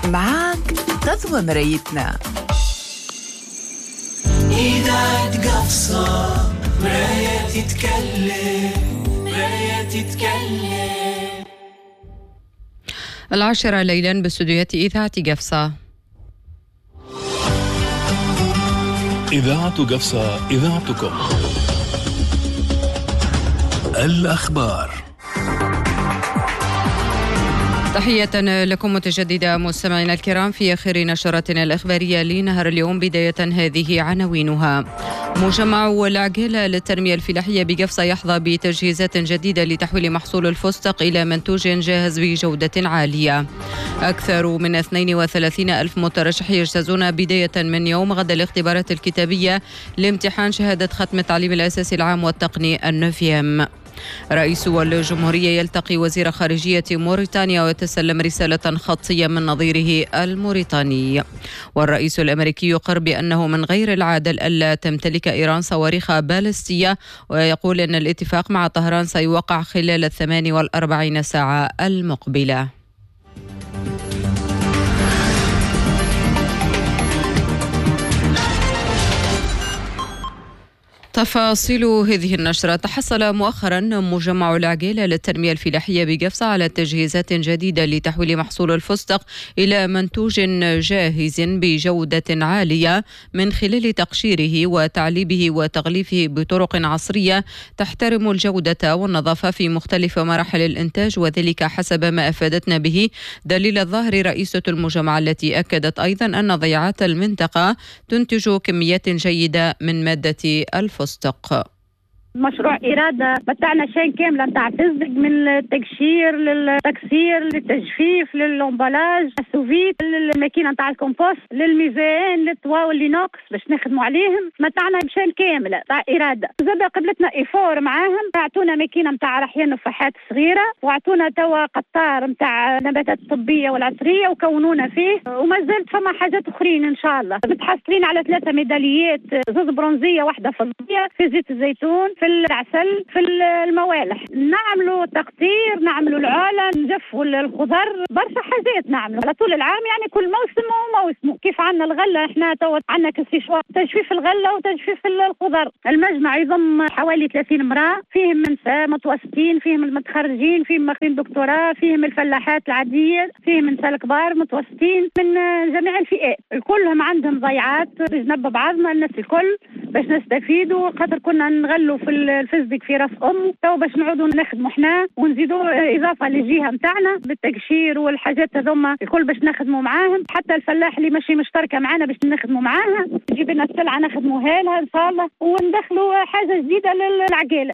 معاك تضوى مرايتنا. إذاعة قفصة، مراية تتكلم، مراية تتكلم. 10 ليلا باستديوهات إذاعة قفصة. إذاعة قفصة، إذاعتكم. الأخبار. تحية لكم متجددة مستمعينا الكرام في آخر نشرتنا الإخبارية لنهار اليوم. بداية هذه عناوينها: مجمع العقيلة للتنمية الفلاحية بقفصة يحظى بتجهيزات جديدة لتحويل محصول الفستق إلى منتوج جاهز بجودة عالية. أكثر من 32 ألف مترشح يجتازون بداية من يوم غد الاختبارات الكتابية لامتحان شهادة ختم التعليم الأساسي العام والتقني النفيم. رئيس الجمهورية يلتقي وزير خارجية موريتانيا ويتسلم رسالة خطية من نظيره الموريتاني. والرئيس الأمريكي يقر بأنه من غير العادل ألا تمتلك إيران صواريخ باليستية، ويقول أن الاتفاق مع طهران سيوقع خلال 48 ساعة المقبلة. تفاصيل هذه النشرة: تحصل مؤخرا مجمع العقيلة للتنمية الفلاحية بقفصة على تجهيزات جديدة لتحويل محصول الفستق إلى منتوج جاهز بجودة عالية من خلال تقشيره وتعليبه وتغليفه بطرق عصرية تحترم الجودة والنظافة في مختلف مراحل الإنتاج، وذلك حسب ما أفادتنا به دليل الظاهر رئيسة المجمع، التي أكدت أيضا أن ضيعات المنطقة تنتج كميات جيدة من مادة الفستق. مشروع إرادة بتاعنا شين كاملة نتاع تصدق، من التقشير للتكسير للتجفيف للأمبلاج السوفيت للماكينة نتاع الكومبوست للميزان للطواول اللي ناقص باش نخدموا عليهم. متاعنا شين كاملة نتاع إرادة. زاد قبلتنا إيفور معاهم، اعطونا ماكينة نتاع رحيان نفاحات صغيرة، واعطونا توا قطار نتاع نباتات الطبية والعطرية وكونونا فيه، وما زلت فما حاجات أخرين إن شاء الله. متحصلين على 3 ميداليات، 2 برونزية 1 فضية في زيت الزيتون، في العسل، في الموالح. نعملوا تقطير، نعملوا العالة، نجفوا الخضر، برشا حاجات نعملوا على طول العام، يعني كل موسم وموسمه. كيف عنا الغلة، احنا تو عنا كسيشوار تجفيف الغلة وتجفيف الخضر. المجمع يضم حوالي 30 امرأة، فيهم نساء متوسطين، فيهم المتخرجين، فيهم ماخذين دكتوراه، فيهم الفلاحات العادية، فيهم نساء كبار متوسطين من جميع الفئات. كلهم عندهم ضيعات باش نبى بعضنا الناس الكل باش نستفيدوا، خاطر كنا نغلوا في الفزدق في راس تو باش نعودوا نخدموا احنا ونزيدوا اضافه للجهه نتاعنا بالتقشير والحاجات هذوما الكل باش نخدموا معاهم. حتى الفلاح اللي ماشي مشتركه معنا باش نخدموا معاها، تجيب لنا السلعه نخدموها لها ان شاء الله وندخلوا حاجه جديده للعقيله.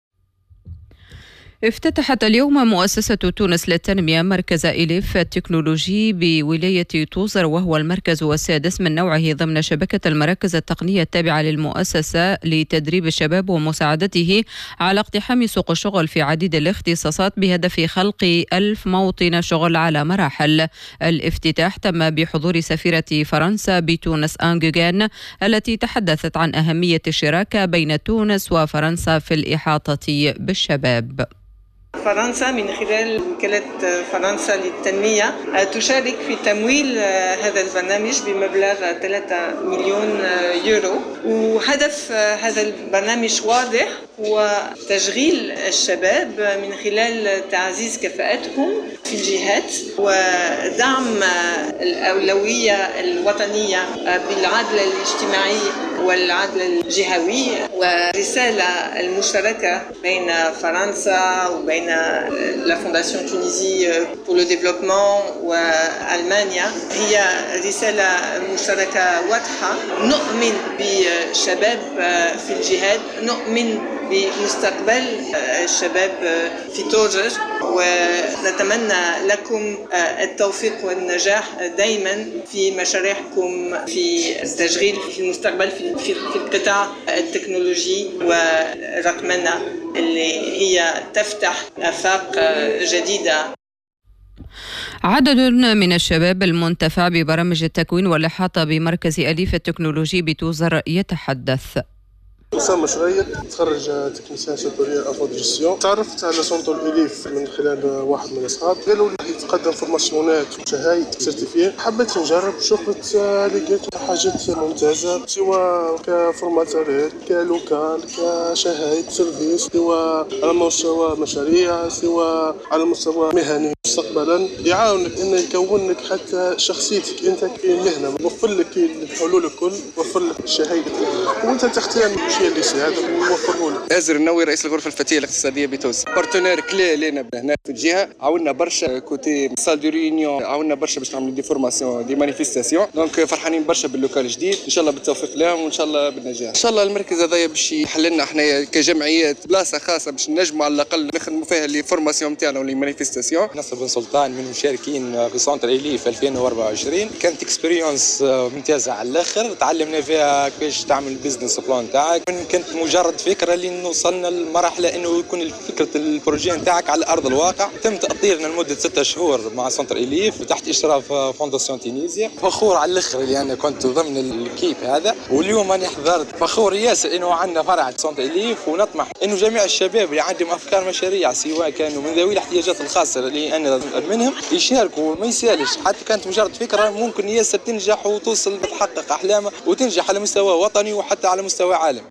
افتتحت اليوم مؤسسة تونس للتنمية مركز إليف التكنولوجي بولاية توزر، وهو المركز السادس من نوعه ضمن شبكة المراكز التقنية التابعة للمؤسسة لتدريب الشباب ومساعدته على اقتحام سوق الشغل في عديد الاختصاصات بهدف خلق 1000 موطن شغل على مراحل. الافتتاح تم بحضور سفيرة فرنسا بتونس أنجوغان، التي تحدثت عن أهمية الشراكة بين تونس وفرنسا في الإحاطة بالشباب. فرنسا من خلال وكالة فرنسا للتنمية تشارك في تمويل هذا البرنامج بمبلغ 3 مليون يورو، وهدف هذا البرنامج واضح هو تشغيل الشباب من خلال تعزيز كفاءتهم في الجهات ودعم الأولوية الوطنية بالعدل الاجتماعي والعدل الجهوي، ورسالة المشتركة بين فرنسا وبين لا فونداسيون تونيزي pour le développement وألمانيا هي رسالة مشتركة واضحة. نؤمن بشباب في الجهاد، نؤمن بمستقبل الشباب في توجر، ونتمنى لكم التوفيق والنجاح دائما في مشاريعكم في التشغيل في المستقبل في القطاع التكنولوجي والرقمنة اللي هي تفتح آفاق جديدة. عدد من الشباب المنتفع ببرامج التكوين والإحاطة بمركز أليف التكنولوجي بتوزر يتحدث. أسامة شريط، تخرج تكنيسيان سيكورير افون جيستيون. تعرفت على سونتر إليف من خلال واحد من الاصحاب، قالوا لي يتقدم فورماسيونات وشهايد سيرتيفيه. حبيت نجرب، شفت لقيت حاجات ممتازه سواء كفورماتورات كلوكال كشهايد سيرفيس، سواء على مستوى مشاريع سواء على مستوى مهني. مستقبلا يعاونك انه يكون لك حتى شخصيتك انت كمهنه، وفر لك الحلول الكل، وفر لك الشهايد وانت تختار الشيء اللي يساعدك ويوفره لك. آزر النووي رئيس الغرفه الفتيه الاقتصاديه بتونس، بارتنير كلي لنا هنا في الجهه، عاونا برشا كوتي سال دو ريونيون، عاونا برشا باش نعملوا دي فورماسيون دي مانيفيستاسيون. دونك فرحانين برشا باللوكال الجديد، ان شاء الله بالتوفيق لهم وان شاء الله بالنجاح. ان شاء الله المركز هذايا باش يحل لنا احنا كجمعيات بلاصه خاصه باش نجموا على الاقل نخدموا فيها لي فورماسيون نتاعنا ولي مانيفيستاسيون. نصر بن سلطان من المشاركين في سونتر إليف 2024. كانت اكسبيريونس ممتازه على الاخر، تعلمنا فيها كيفاش تعمل البيزنس بلان تاعك. كانت مجرد فكره اللي نوصلنا لمرحله انه يكون فكره البروجي نتاعك على ارض الواقع. تم تاطيرنا لمده 6 شهور مع سونتر إليف تحت اشراف فونداسيون تونيزيا. فخور على الاخر اللي انا كنت ضمن الكيب هذا، واليوم انا حضرت. فخور ياسر انه عندنا فرع سونتر إليف، ونطمح انه جميع الشباب اللي عندهم افكار مشاريع سواء كانوا من ذوي الاحتياجات الخاصه اللي انا منهم يشاركوا. ما يسالش حتى كانت مجرد فكره، ممكن ياسر تنجح وتوصل تحقق احلامها وتنجح على مستوى وطني وحتى على مستوى عالمي.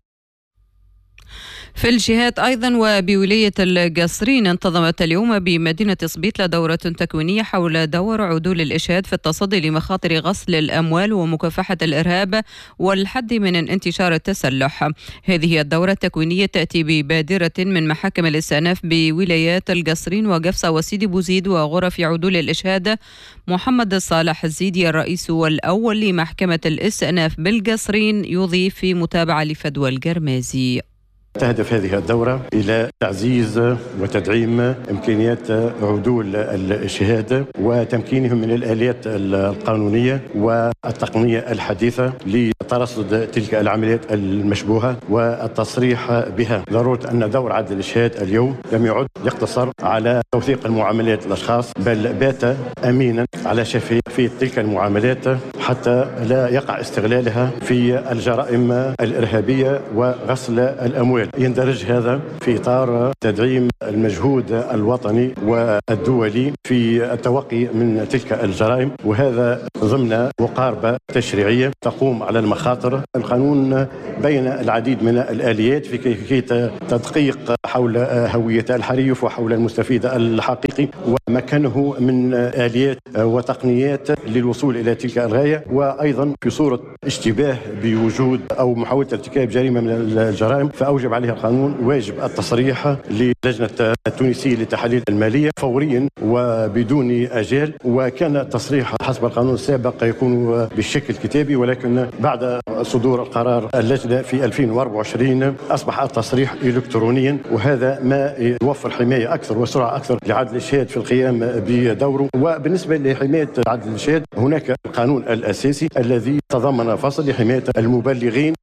في الجهات أيضا وبولاية القصرين انتظمت اليوم بمدينة صبيطلة دورة تكوينية حول دور عدول الإشهاد في التصدي لمخاطر غسل الأموال ومكافحة الإرهاب والحد من انتشار التسلح. هذه الدورة التكوينية تأتي ببادرة من محاكم الاستئناف بولايات القصرين وقفصة وسيدي بوزيد وغرف عدول الإشهاد. محمد الصالح الزيدي الرئيس الأول لمحكمة الاستئناف بالقصرين يضيف في متابعة لفدوى القرمازي. تهدف هذه الدورة إلى تعزيز وتدعيم إمكانيات عدول الشهادة وتمكينهم من الآليات القانونية والتقنية الحديثة لترصد تلك العمليات المشبوهة والتصريح بها. ضرورة أن دور عدل الإشهاد اليوم لم يعد يقتصر على توثيق المعاملات الأشخاص، بل بات أمينا على شفافية تلك المعاملات حتى لا يقع استغلالها في الجرائم الإرهابية وغسل الأموال. يندرج هذا في إطار تدعيم المجهود الوطني والدولي في التوقي من تلك الجرائم، وهذا ضمن مقاربة تشريعية تقوم على المخاطر. القانون بين العديد من الآليات في كيفية تدقيق حول هوية الحريف وحول المستفيد الحقيقي، ومكنه من آليات وتقنيات للوصول إلى تلك الغاية، وأيضا في صورة اشتباه بوجود أو محاولة ارتكاب جريمة من الجرائم فأوجب عليها القانون واجب التصريح للجنة التونسية للتحاليل المالية فوريا وبدون أجال. وكان التصريح حسب القانون السابق يكون بالشكل كتابي، ولكن بعد صدور القرار اللجنة في 2024 أصبح التصريح إلكترونيا، وهذا ما يوفر حماية أكثر وسرعة أكثر لعدل الشهاد في القيام بدوره. وبالنسبة لحماية عدل الشهاد هناك القانون الأساسي الذي تضمن فصل لحماية المبلغين.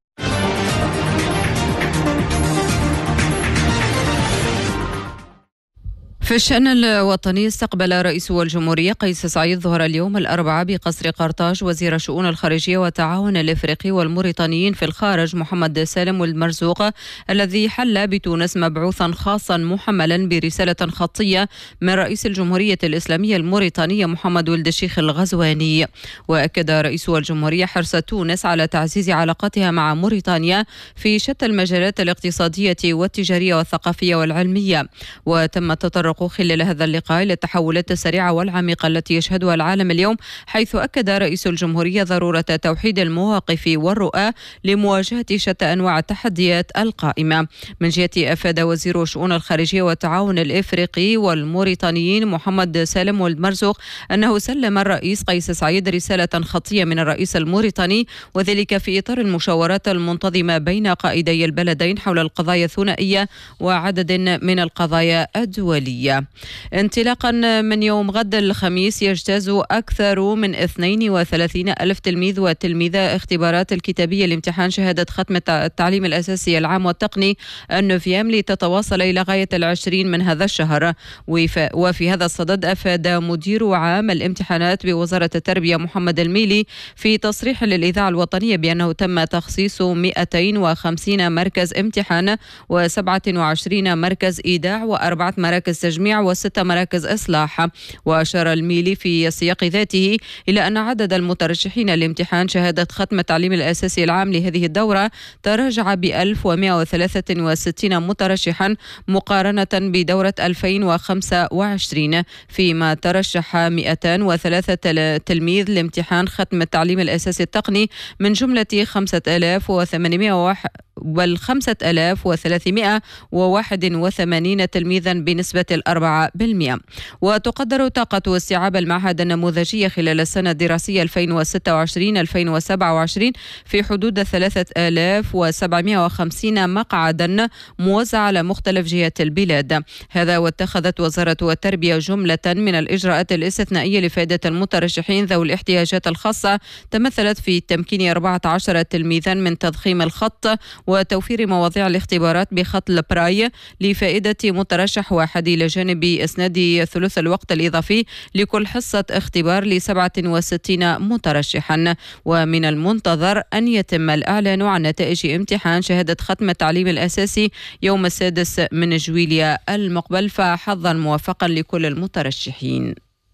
في الشأن الوطني استقبل رئيس الجمهورية قيس سعيد ظهر اليوم الأربعاء بقصر قرطاج وزير الشؤون الخارجية والتعاون الإفريقي والموريتانيين في الخارج محمد سالم والمرزوق، الذي حل بتونس مبعوثا خاصا محملا برسالة خطية من رئيس الجمهورية الإسلامية الموريتانية محمد ولد الشيخ الغزواني. وأكد رئيس الجمهورية حرص تونس على تعزيز علاقتها مع موريتانيا في شتى المجالات الاقتصادية والتجارية والثقافية والعلمية. وتم التطرق خلال هذا اللقاء للتحولات السريعة والعميقة التي يشهدها العالم اليوم، حيث أكد رئيس الجمهورية ضرورة توحيد المواقف والرؤى لمواجهة شتى أنواع التحديات القائمة. من جهته أفاد وزير الشؤون الخارجية والتعاون الإفريقي والموريتانيين محمد سالم والمرزوق أنه سلم الرئيس قيس سعيد رسالة خطية من الرئيس الموريتاني، وذلك في إطار المشاورات المنتظمة بين قائدي البلدين حول القضايا الثنائية وعدد من القضايا الدولية. الدولية. انطلاقا من يوم غد الخميس يجتاز أكثر من 32 ألف تلميذ وتلميذة اختبارات الكتابية لامتحان شهادة ختم التعليم الأساسي العام والتقني النوفيام لتتواصل إلى غاية 20 من هذا الشهر. وفي هذا الصدد أفاد مدير عام الامتحانات بوزارة التربية محمد الميلي في تصريح للإذاعة الوطنية بأنه تم تخصيص 250 مركز امتحان و27 مركز إيداع و4 مراكز تجميع و6 مراكز إصلاح. وأشار الميلي في سياق ذاته إلى أن عدد المترشحين لامتحان شهادة ختم التعليم الأساسي العام لهذه الدورة تراجع ب 1163 مترشحا مقارنة بدورة 2025، فيما ترشح 203 تلميذ لامتحان ختم التعليم الأساسي التقني من جملة 5381 تلميذا بنسبة 4%. وتقدر طاقة استيعاب المعهد النموذجي خلال السنة الدراسية 2026-2027 في حدود 3750 مقعدا موزعة على مختلف جهات البلاد. هذا واتخذت وزارة التربية جملة من الإجراءات الاستثنائية لفائدة المترشحين ذوي الاحتياجات الخاصة، تمثلت في تمكين 14 تلميذا من تضخيم الخط وتوفير مواضيع الاختبارات بخط البراي لفائدة مترشح واحد، إلى جانب إسناد ثلث الوقت الإضافي لكل حصة اختبار ل 67 مترشحا. ومن المنتظر أن يتم الإعلان عن نتائج امتحان شهادة ختم التعليم الأساسي يوم 6 من جويليا المقبل، فحظا موفقا لكل المترشحين.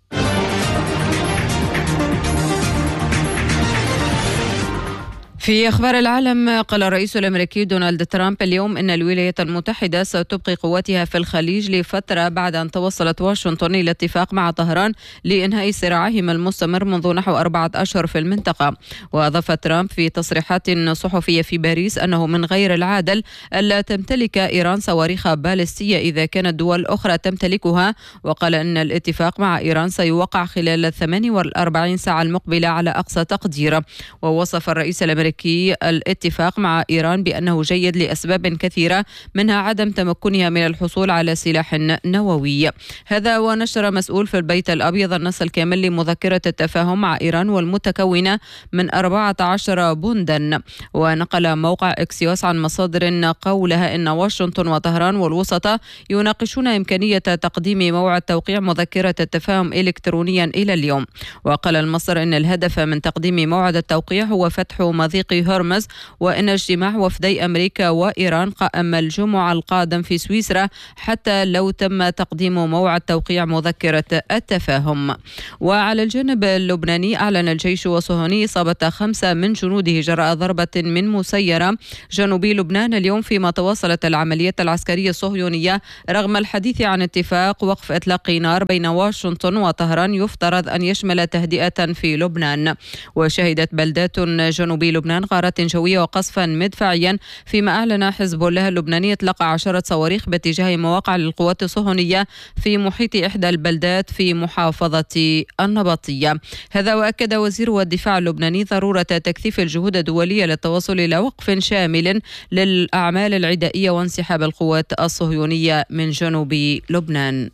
في أخبار العالم، قال الرئيس الأمريكي دونالد ترامب اليوم إن الولايات المتحدة ستبقي قواتها في الخليج لفترة بعد أن توصلت واشنطن إلى اتفاق مع طهران لإنهاء صراعهم المستمر منذ نحو 4 أشهر في المنطقة. وأضاف ترامب في تصريحات صحفية في باريس أنه من غير العادل ألا تمتلك إيران صواريخ باليستية إذا كانت دول أخرى تمتلكها، وقال أن الاتفاق مع إيران سيوقع خلال 48 ساعة المقبلة على أقصى تقدير. ووصف الرئيس الأمريكي الاتفاق مع إيران بأنه جيد لأسباب كثيرة، منها عدم تمكنها من الحصول على سلاح نووي. هذا ونشر مسؤول في البيت الأبيض النص الكامل لمذكرة التفاهم مع إيران والمتكونة من 14 بندا. ونقل موقع إكسيوس عن مصادر قولها إن واشنطن وطهران والوسطاء يناقشون إمكانية تقديم موعد توقيع مذكرة التفاهم إلكترونيا إلى اليوم. وقال المصدر إن الهدف من تقديم موعد التوقيع هو فتح مضيق هرمز، وإن اجتماع وفدي أمريكا وإيران قام الجمعة القادم في سويسرا حتى لو تم تقديم موعد توقيع مذكرة التفاهم. وعلى الجانب اللبناني، أعلن الجيش الصهيوني إصابة 5 من جنوده جراء ضربة من مسيرة جنوبي لبنان اليوم، فيما تواصلت العمليات العسكرية الصهيونية رغم الحديث عن اتفاق وقف إطلاق نار بين واشنطن وطهران يفترض أن يشمل تهدئة في لبنان. وشهدت بلدات جنوبي لبنان غارات جوية وقصفا مدفعيا، فيما أعلن حزب الله اللبناني إطلاق 10 صواريخ باتجاه مواقع للقوات الصهيونية في محيط إحدى البلدات في محافظة النبطية. هذا وأكد وزير الدفاع اللبناني ضرورة تكثيف الجهود الدولية للتوصل إلى وقف شامل للأعمال العدائية وانسحاب القوات الصهيونية من جنوب لبنان.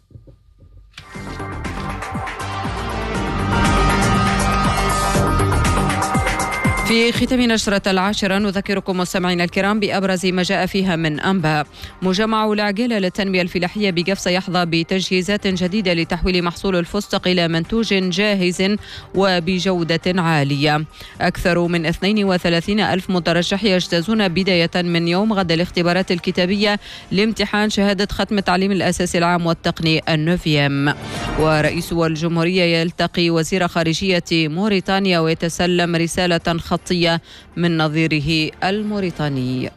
في ختام نشرة 10 نذكركم مستمعينا الكرام بأبرز ما جاء فيها من أنباء. مجمع العجالة للتنمية الفلاحية بقفصة يحظى بتجهيزات جديدة لتحويل محصول الفستق إلى منتوج جاهز وبجودة عالية. أكثر من 32 ألف مترشح يجتازون بداية من يوم غد الاختبارات الكتابية لامتحان شهادة ختم التعليم الأساسي العام والتقني النوفيام. ورئيس الجمهورية يلتقي وزير خارجية موريتانيا ويتسلم رسالة خطية من نظيره الموريتاني.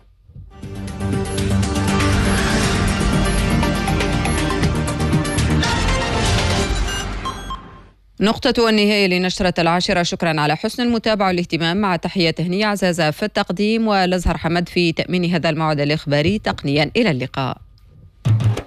نقطة النهاية لنشرة 10. شكرا على حسن المتابعة والاهتمام، مع تحية هنية عزازة في التقديم ولزهر حمد في تأمين هذا الموعد الإخباري تقنيا. إلى اللقاء.